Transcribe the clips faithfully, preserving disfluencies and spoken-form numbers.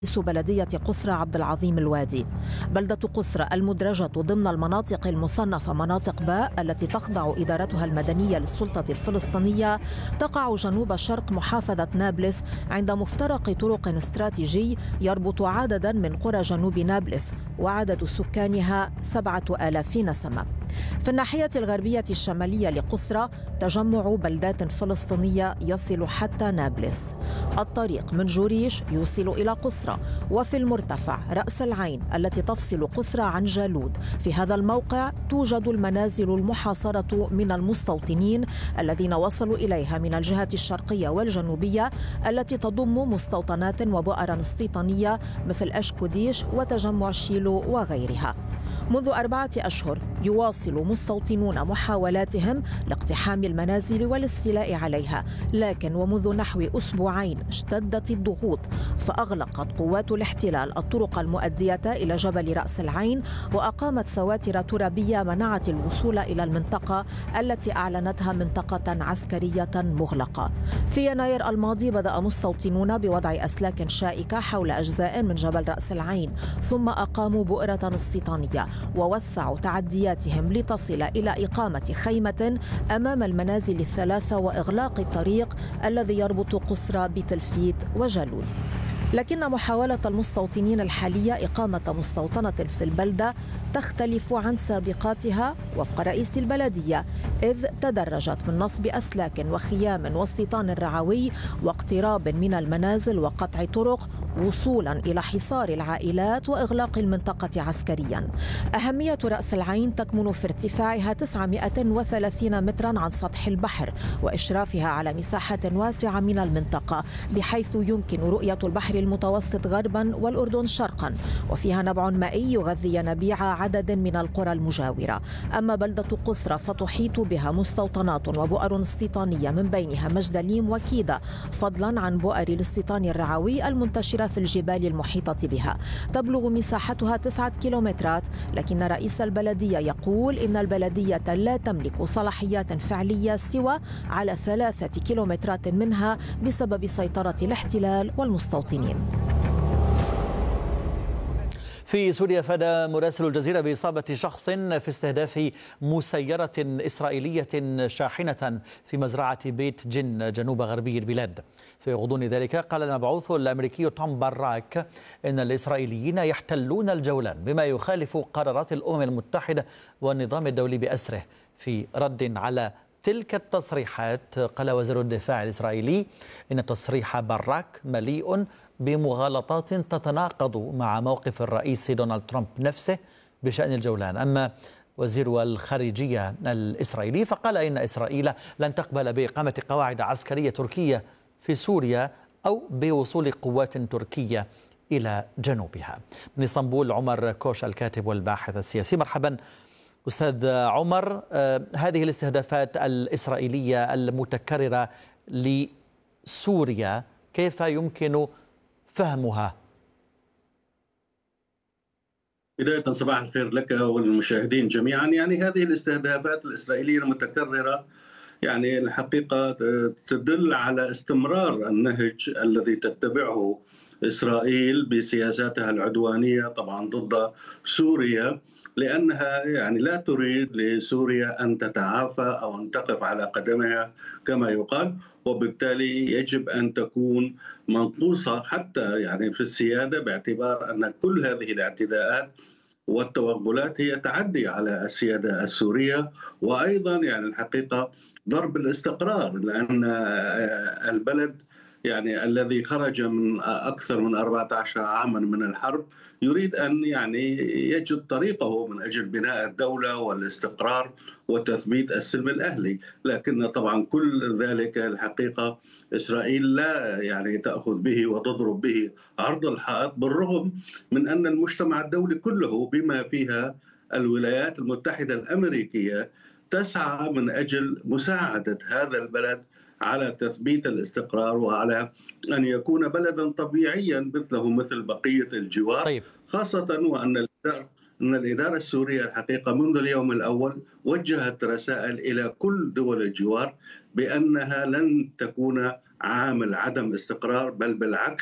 رئيس بلدية قصرى عبد العظيم الوادي. بلدة قصرى المدرجة ضمن المناطق المصنفة مناطق باء التي تخضع إدارتها المدنية للسلطة الفلسطينية تقع جنوب شرق محافظة نابلس عند مفترق طرق استراتيجي يربط عددا من قرى جنوب نابلس وعدد سكانها سبعة آلاف نسمة. في الناحية الغربية الشمالية لقصرى تجمع بلدات فلسطينية يصل حتى نابلس. الطريق من جوريش يوصل إلى قصرى، وفي المرتفع رأس العين التي تفصل قصرى عن جالود. في هذا الموقع توجد المنازل المحاصرة من المستوطنين الذين وصلوا إليها من الجهة الشرقية والجنوبية التي تضم مستوطنات وبؤرا استيطانية مثل أشكوديش وتجمع شيلو وغيرها. منذ أربعة أشهر يواصل مستوطنون محاولاتهم لاقتحام المنازل والاستيلاء عليها، لكن ومنذ نحو أسبوعين اشتدت الضغوط فأغلقت قوات الاحتلال الطرق المؤدية إلى جبل رأس العين وأقامت سواتر ترابية منعت الوصول إلى المنطقة التي أعلنتها منطقة عسكرية مغلقة. في يناير الماضي بدأ مستوطنون بوضع أسلاك شائكة حول أجزاء من جبل رأس العين، ثم أقاموا بؤرة استيطانية ووسعوا تعدياتهم لتصل إلى إقامة خيمة أمام المنازل الثلاثة وإغلاق الطريق الذي يربط قصرى بتلفيت وجالود. لكن محاولة المستوطنين الحالية إقامة مستوطنة في البلدة تختلف عن سابقاتها وفق رئيس البلدية، إذ تدرجت من نصب أسلاك وخيام واستيطان رعوي واقتراب من المنازل وقطع طرق وصولا إلى حصار العائلات وإغلاق المنطقة عسكريا. أهمية رأس العين تكمن في ارتفاعها تسعمائة وثلاثين مترا عن سطح البحر وإشرافها على مساحة واسعة من المنطقة بحيث يمكن رؤية البحر المتوسط غربا والأردن شرقا، وفيها نبع مائي يغذي ينابيع عدد من القرى المجاورة. أما بلدة قصرى فتحيط بها مستوطنات وبؤر استيطانية من بينها مجدليم وكيدة، فضلا عن بؤر الاستيطان الرعوي المنتشرة في الجبال المحيطة بها. تبلغ مساحتها تسعة كيلومترات، لكن رئيس البلدية يقول إن البلدية لا تملك صلاحيات فعلية سوى على ثلاثة كيلومترات منها بسبب سيطرة الاحتلال والمستوطنين. في سوريا أفاد مراسل الجزيرة بإصابة شخص في استهداف مسيرة إسرائيلية شاحنة في مزرعة بيت جن جنوب غربي البلاد. في غضون ذلك قال المبعوث الأمريكي توم باراك إن الإسرائيليين يحتلون الجولان بما يخالف قرارات الأمم المتحدة والنظام الدولي بأسره. في رد على تلك التصريحات قال وزير الدفاع الإسرائيلي إن تصريح باراك مليء بمغالطات تتناقض مع موقف الرئيس دونالد ترامب نفسه بشأن الجولان. أما وزير الخارجية الإسرائيلي فقال إن إسرائيل لن تقبل بإقامة قواعد عسكرية تركية في سوريا أو بوصول قوات تركية إلى جنوبها. من اسطنبول عمر كوش الكاتب والباحث السياسي. مرحبا أستاذ عمر. هذه الاستهدافات الإسرائيلية المتكررة لسوريا كيف يمكن فهمها؟ بداية صباح الخير لك والمشاهدين جميعا. يعني هذه الاستهدافات الإسرائيلية المتكررة يعني الحقيقة تدل على استمرار النهج الذي تتبعه إسرائيل بسياساتها العدوانية طبعا ضد سوريا، لأنها يعني لا تريد لسوريا أن تتعافى أو أن تقف على قدمها كما يقال، وبالتالي يجب أن تكون منقوصة حتى يعني في السيادة، باعتبار أن كل هذه الاعتداءات والتوغلات هي تعدي على السيادة السورية، وأيضا يعني الحقيقة ضرب الاستقرار، لأن البلد يعني الذي خرج من أكثر من أربعة عشر عاما من الحرب يريد أن يعني يجد طريقه من أجل بناء الدولة والاستقرار وتثبيت السلم الأهلي. لكن طبعا كل ذلك الحقيقة إسرائيل لا يعني تأخذ به وتضرب به عرض الحائط، بالرغم من أن المجتمع الدولي كله بما فيها الولايات المتحدة الأمريكية تسعى من أجل مساعدة هذا البلد على تثبيت الاستقرار وعلى أن يكون بلدا طبيعيا مثله مثل بقية الجوار. طيب. خاصة وأن الإدارة أن الإدارة السورية الحقيقة منذ اليوم الأول وجهت رسائل إلى كل دول الجوار بأنها لن تكون عامل عدم استقرار، بل بالعكس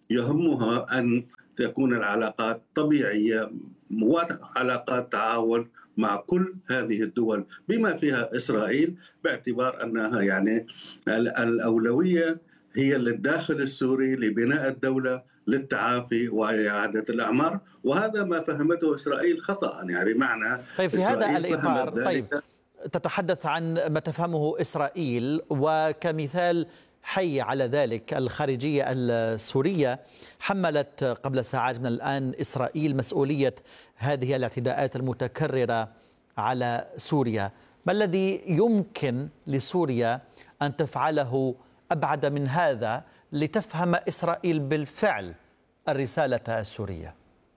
يهمها أن تكون العلاقات طبيعية وعلاقات تعاون مع كل هذه الدول بما فيها إسرائيل، باعتبار أنها يعني الأولوية هي للداخل السوري لبناء الدولة للتعافي وإعادة الأعمار، وهذا ما فهمته إسرائيل خطأ. يعني بمعنى طيب في هذا الإطار، طيب تتحدث عن ما تفهمه إسرائيل، وكمثال حي على ذلك الخارجية السورية حملت قبل ساعات من الآن إسرائيل مسؤولية هذه الاعتداءات المتكررة على سوريا. ما الذي يمكن لسوريا أن تفعله أبعد من هذا لتفهم إسرائيل بالفعل الرسالة السورية؟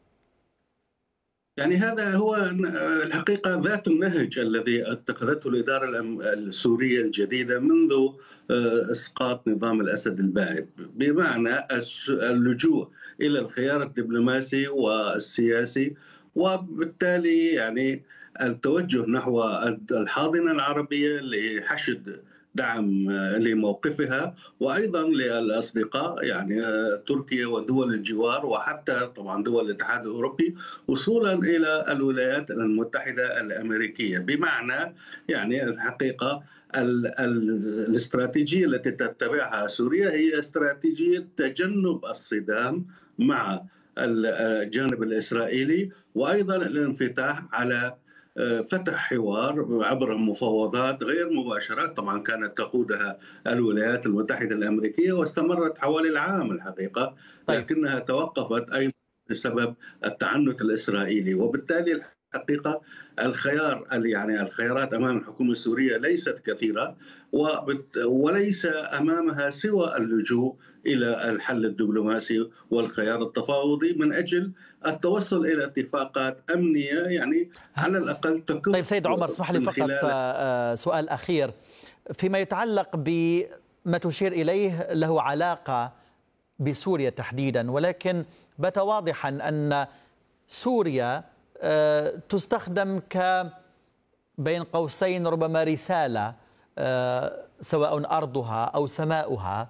يعني هذا هو الحقيقة ذات النهج الذي اتخذته الإدارة السورية الجديدة منذ إسقاط نظام الأسد البائد، بمعنى اللجوء إلى الخيار الدبلوماسي والسياسي، وبالتالي يعني التوجه نحو الحاضنة العربية لحشد دعم لموقفها، وأيضا للأصدقاء يعني تركيا ودول الجوار وحتى طبعا دول الاتحاد الأوروبي، وصولا إلى الولايات المتحدة الأمريكية. بمعنى يعني الحقيقة الاستراتيجية التي تتبعها سوريا هي استراتيجية تجنب الصدام مع الجانب الإسرائيلي، وأيضا الانفتاح على فتح حوار عبر مفاوضات غير مباشرة طبعا كانت تقودها الولايات المتحدة الأمريكية واستمرت حوالي العام الحقيقة، لكنها توقفت أيضا بسبب التعنت الإسرائيلي. وبالتالي الحقيقة الخيار يعني الخيارات أمام الحكومة السورية ليست كثيرة، وليس أمامها سوى اللجوء إلى الحل الدبلوماسي والخيار التفاوضي من أجل التوصل إلى اتفاقات أمنية يعني على الأقل تكون. طيب سيد عمر، اسمح لي فقط سؤال أخير فيما يتعلق بما تشير إليه له علاقة بسوريا تحديدا، ولكن بات واضحا أن سوريا تستخدم ك بين قوسين ربما رسالة سواء أرضها أو سماؤها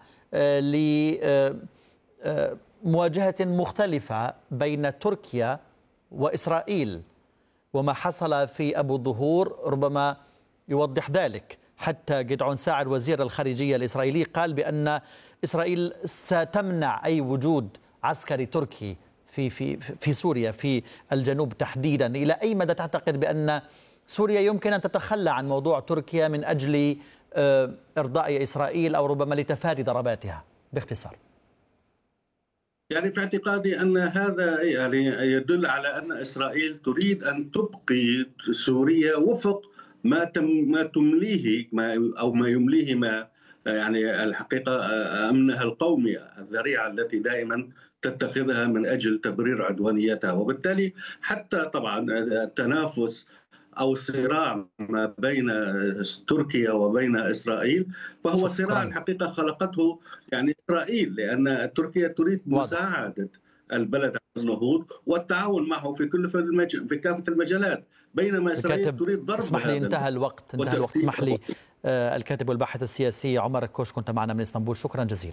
لمواجهة مختلفة بين تركيا وإسرائيل، وما حصل في أبو الظهور ربما يوضح ذلك. حتى جدعون ساعد وزير الخارجية الإسرائيلي قال بأن إسرائيل ستمنع أي وجود عسكري تركي في في في سوريا في الجنوب تحديدا. إلى أي مدى تعتقد بأن سوريا يمكن أن تتخلى عن موضوع تركيا من أجل إرضاء إسرائيل أو ربما لتفادي ضرباتها؟ باختصار. يعني في اعتقادي أن هذا يعني يدل على أن إسرائيل تريد أن تبقي سوريا وفق ما تم ما تمليه ما أو ما يمليه ما يعني الحقيقة أمنها القومي، الذريعة التي دائما تتخذها من أجل تبرير عدوانيتها. وبالتالي حتى طبعا التنافس أو صراع ما بين تركيا وبين إسرائيل فهو صراع الحقيقة خلقته يعني إسرائيل، لأن تركيا تريد مساعدة البلد على النهوض والتعاون معه في كل في, المج... في كافة المجالات، بينما إسرائيل تريد ضرب. اسمح لي انتهى الوقت انتهى الوقت اسمح لي آه الكاتب والباحث السياسي عمر كوش كنت معنا من اسطنبول، شكرا جزيلا.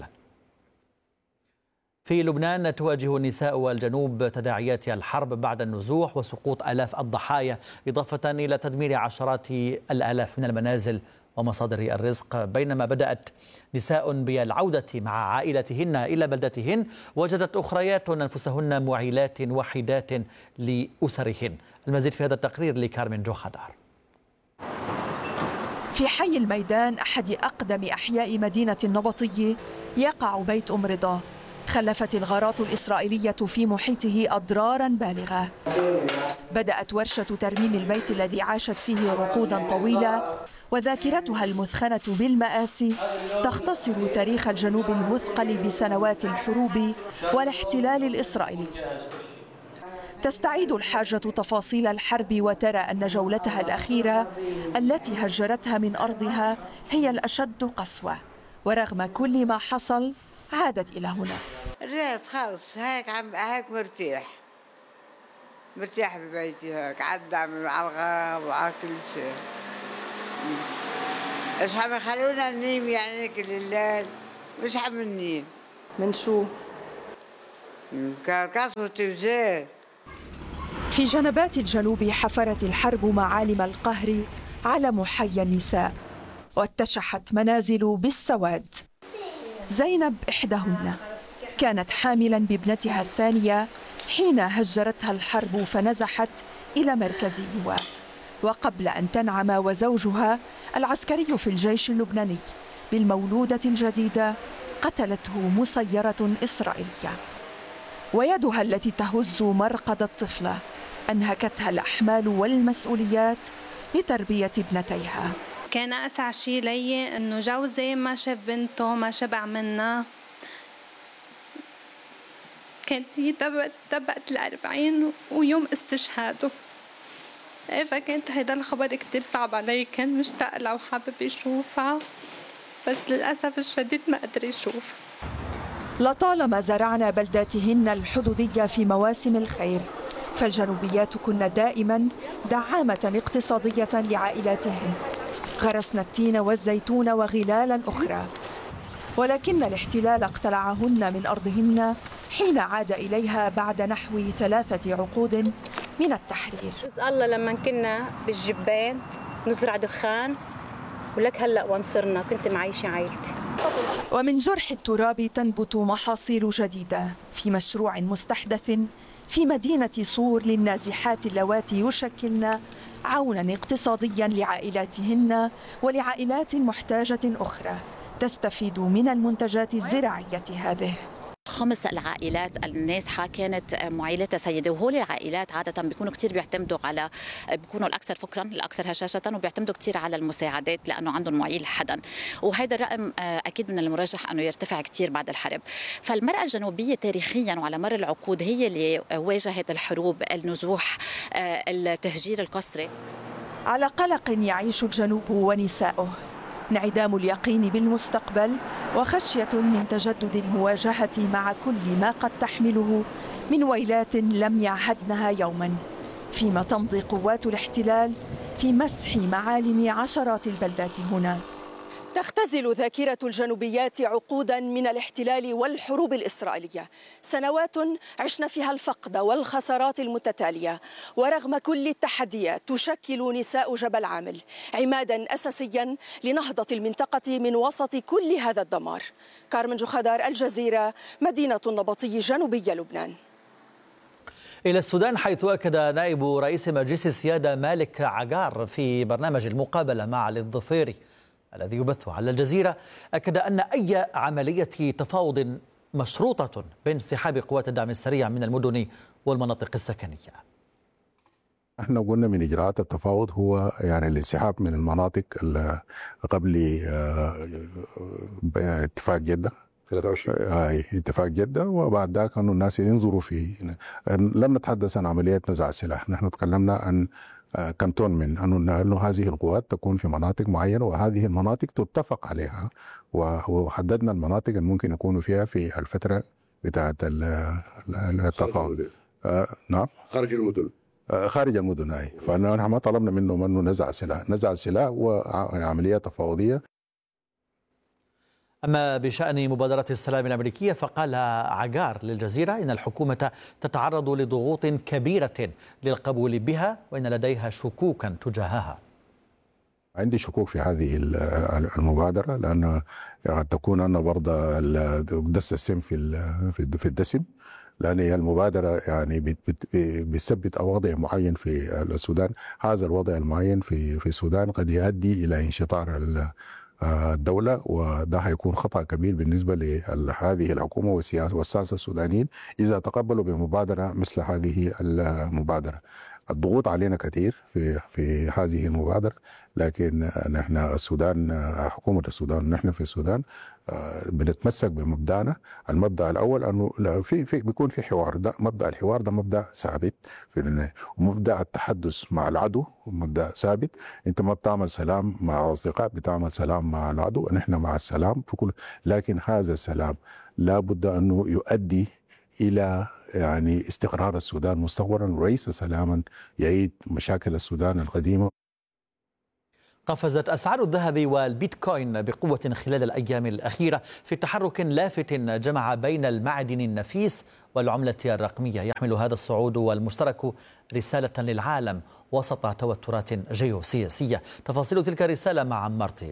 في لبنان تواجه نساء الجنوب تداعيات الحرب بعد النزوح وسقوط آلاف الضحايا، إضافة إلى تدمير عشرات الآلاف من المنازل ومصادر الرزق. بينما بدأت نساء بالعودة مع عائلتهن إلى بلدتهن، وجدت أخريات أنفسهن معيلات وحيدات لأسرهن. المزيد في هذا التقرير لكارمن جوخدار. في حي الميدان، أحد أقدم أحياء مدينة النبطية، يقع بيت أم رضا. خلفت الغارات الإسرائيلية في محيطه أضرارا بالغة. بدأت ورشة ترميم البيت الذي عاشت فيه عقودا طويلة، وذاكرتها المثخنة بالمآسي تختصر تاريخ الجنوب المثقل بسنوات الحروب والاحتلال الإسرائيلي. تستعيد الحاجة تفاصيل الحرب وترى أن جولتها الأخيرة التي هجرتها من أرضها هي الأشد قسوة، ورغم كل ما حصل عادت إلى هنا. رجعت خلص هيك عم هيك مرتاح مرتاح ببيتي، هيك عدى على الغرام وعلى كل شيء. مش عم يخلونا ننيم يعني كل الليل، مش عم ننيم. من شو؟ كسرت بزيت. في جنبات الجنوب حفرت الحرب معالم القهر على محيا النساء، واتشحت منازل بالسواد. زينب إحداهن كانت حاملا بابنتها الثانية حين هجرتها الحرب فنزحت إلى مركز لواء، وقبل أن تنعم وزوجها العسكري في الجيش اللبناني بالمولودة الجديدة قتلته مسيرة إسرائيلية، ويدها التي تهز مرقد الطفلة أنهكتها الأحمال والمسؤوليات لتربية ابنتيها. كان أسعى شيء لي إنه جوزي ما شاف بنته، ما شبع منها. كانت هي تبقت تبقت الأربعين ويوم استشهاده، فكانت هيدا الخبر كتير صعب علي. كان مشتاق لها وحابب يشوفها، بس للأسف الشديد ما قدر يشوفها. لطالما زرعنا بلداتهن الحدودية في مواسم الخير، فالجنوبيات كن دائما دعامة اقتصادية لعائلاتهن. غرسنا التين والزيتون وغلالا أخرى، ولكن الاحتلال اقتلعهن من أرضهن حين عاد إليها بعد نحو ثلاثة عقود من التحرير. الله لما كنا بالجبان نزرع دخان، ولك هلأ وين صرنا كنت معيشة عائلتي. ومن جرح التراب تنبت محاصيل جديدة في مشروع مستحدث في مدينة صور للنازحات اللواتي يشكلن عونا اقتصاديا لعائلاتهن ولعائلات محتاجة أخرى تستفيد من المنتجات الزراعية هذه. خمس العائلات النازحة كانت معيلتها سيدة، وهول العائلات عادة بيكونوا كتير بيعتمدوا على بيكونوا الأكثر فقرا الأكثر هشاشة، وبيعتمدوا كتير على المساعدات لأنه عندهم معيل حدا، وهذا الرقم أكيد من المرجح أنه يرتفع كتير بعد الحرب. فالمرأة الجنوبية تاريخيا وعلى مر العقود هي اللي واجهت الحروب، النزوح، التهجير القسري. على قلق يعيش الجنوب ونساؤه، انعدام اليقين بالمستقبل وخشية من تجدد المواجهة مع كل ما قد تحمله من ويلات لم يعهدنها يوما، فيما تمضي قوات الاحتلال في مسح معالم عشرات البلدات هنا. تختزل ذاكرة الجنوبيات عقودا من الاحتلال والحروب الإسرائيلية، سنوات عشنا فيها الفقد والخسارات المتتالية، ورغم كل التحديات تشكل نساء جبل عامل عمادا أساسيا لنهضة المنطقة من وسط كل هذا الدمار. كارمن جوخدار، الجزيرة، مدينة النبطي، جنوبي لبنان. إلى السودان، حيث أكد نائب رئيس مجلس السيادة مالك عقار في برنامج المقابلة مع علي الظفيري الذي يبث على الجزيرة، أكد أن أي عملية تفاوض مشروطة بانسحاب قوات الدعم السريع من المدن والمناطق السكنية. احنا قلنا من إجراءات التفاوض هو يعني الانسحاب من المناطق قبل اتفاق جدة ثلاثة وعشرين اتفاق جدة، وبعد ذاك أنه الناس ينظروا في. لم نتحدث عن عملية نزع السلاح، نحن تكلمنا عن كنتون من أنه هذه القوات تكون في مناطق معينة، وهذه المناطق تتفق عليها، وحددنا المناطق اللي ممكن يكونوا فيها في الفترة بتاعت التفاوض. آه نعم، خارج المدن آه خارج المدن. هاي فنحن ما طلبنا منهم أنه نزع السلاح، نزع السلاح وعملية تفاوضية. أما بشأن مبادرة السلام الأمريكية، فقال عقار للجزيرة إن الحكومة تتعرض لضغوط كبيرة للقبول بها، وإن لديها شكوكا تجاهها. عندي شكوك في هذه المبادرة، لأن قد تكون أن برضه دس السم في في الدسم، لأن هي المبادرة يعني بتثبت وضع معين في السودان. هذا الوضع المعين في في السودان قد يؤدي إلى انشطار الدولة، وده هيكون خطأ كبير بالنسبة لهذه الحكومة والساسة السودانيين إذا تقبلوا بمبادرة مثل هذه المبادرة. الضغوط علينا كثير في في هذه المبادرة، لكن نحن السودان، حكومة السودان، نحن في السودان بنتمسك بمبدأنا. المبدأ الأول أنه في في بيكون في حوار، ده مبدأ الحوار، ده مبدأ ثابت في النهاية. ومبدأ التحدث مع العدو مبدأ ثابت. أنت ما بتعمل سلام مع أصدقاء، بتعمل سلام مع العدو. نحن مع السلام في كل، لكن هذا السلام لابد أنه يؤدي إلى يعني استقرار السودان مستقبلا، وليس سلاما يعيد مشاكل السودان القديمة. قفزت أسعار الذهب والبيتكوين بقوة خلال الأيام الأخيرة في تحرك لافت جمع بين المعدن النفيس والعملة الرقمية. يحمل هذا الصعود والمشترك رسالة للعالم وسط توترات جيوسياسية. تفاصيل تلك الرسالة مع عمار طيبي.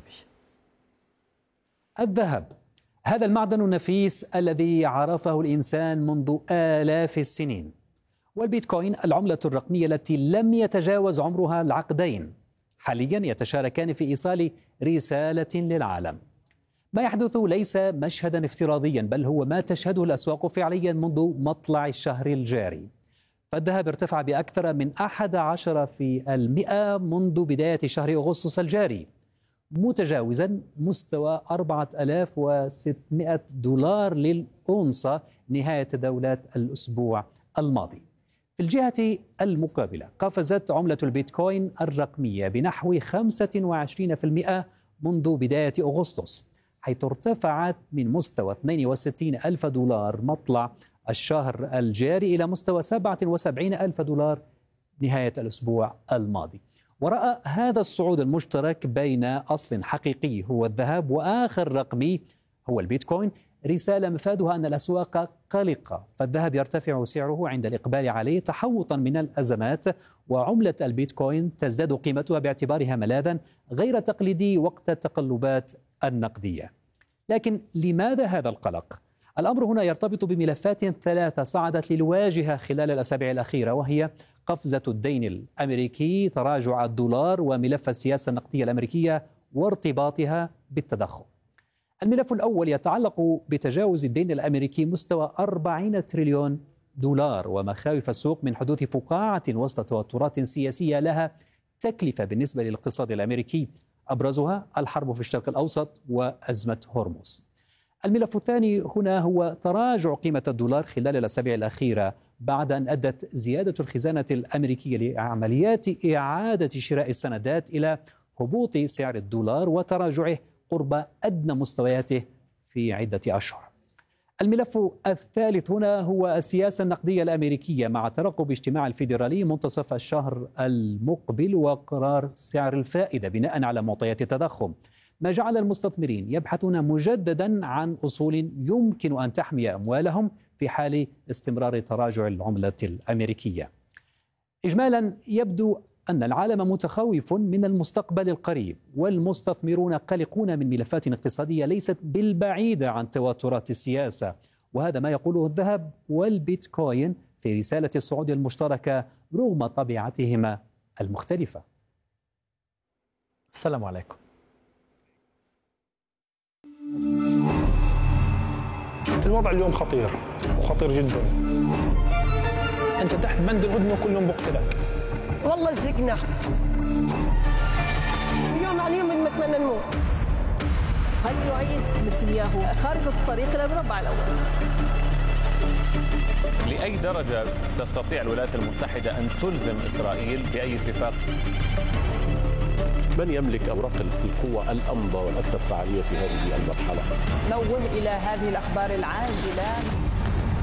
الذهب هذا المعدن النفيس الذي عرفه الإنسان منذ آلاف السنين، والبيتكوين العملة الرقمية التي لم يتجاوز عمرها العقدين، حاليا يتشاركان في إيصال رسالة للعالم. ما يحدث ليس مشهدا افتراضيا، بل هو ما تشهده الأسواق فعليا منذ مطلع الشهر الجاري. فالذهب ارتفع بأكثر من أحد عشر في المئة منذ بداية شهر أغسطس الجاري، متجاوزا مستوى أربعة آلاف وستمئة دولار للأونصة نهاية دولات الأسبوع الماضي. في الجهة المقابلة قفزت عملة البيتكوين الرقمية بنحو خمسة وعشرين بالمئة منذ بداية أغسطس، حيث ارتفعت من مستوى اثنين وستين ألف دولار مطلع الشهر الجاري إلى مستوى سبعة وسبعين ألف دولار نهاية الأسبوع الماضي. ورأى هذا الصعود المشترك بين أصل حقيقي هو الذهب وآخر رقمي هو البيتكوين رسالة مفادها أن الأسواق قلقة، فالذهب يرتفع سعره عند الإقبال عليه تحوطا من الأزمات، وعملة البيتكوين تزداد قيمتها باعتبارها ملاذا غير تقليدي وقت التقلبات النقدية. لكن لماذا هذا القلق؟ الأمر هنا يرتبط بملفات ثلاثة صعدت للواجهة خلال الأسابيع الأخيرة، وهي قفزة الدين الأمريكي، تراجع الدولار، وملف السياسة النقدية الأمريكية وارتباطها بالتضخم. الملف الأول يتعلق بتجاوز الدين الأمريكي مستوى أربعين تريليون دولار، ومخاوف السوق من حدوث فقاعة وسط توترات سياسية لها تكلفة بالنسبة للاقتصاد الأمريكي، أبرزها الحرب في الشرق الأوسط وأزمة هرمز. الملف الثاني هنا هو تراجع قيمة الدولار خلال الأسابيع الأخيرة بعد أن أدت زيادة الخزانة الأمريكية لعمليات إعادة شراء السندات إلى هبوط سعر الدولار وتراجعه قرب أدنى مستوياته في عدة أشهر. الملف الثالث هنا هو السياسة النقدية الأمريكية مع ترقب اجتماع الفيدرالي منتصف الشهر المقبل وقرار سعر الفائدة بناء على معطيات التضخم، ما جعل المستثمرين يبحثون مجددا عن أصول يمكن أن تحمي أموالهم في حال استمرار تراجع العملة الأمريكية. إجمالا يبدو أن العالم متخوف من المستقبل القريب، والمستثمرون قلقون من ملفات اقتصادية ليست بالبعيدة عن توترات السياسة، وهذا ما يقوله الذهب والبيتكوين في رسالة الصعود المشتركة رغم طبيعتهما المختلفة. السلام عليكم. الوضع اليوم خطير وخطير جدا. أنت تحت بند الهدنة وكل يوم بقتلك. والله زهقنا يوم عن يوم نتمنى نموت. هل يعيد نتنياهو خارطة الطريق إلى المربع الأول؟ لأي درجة تستطيع الولايات المتحدة أن تلزم إسرائيل بأي اتفاق؟ من يملك أوراق القوة الأمضى والأكثر فعالية في هذه المرحلة؟ نوه إلى هذه الأخبار العاجلة.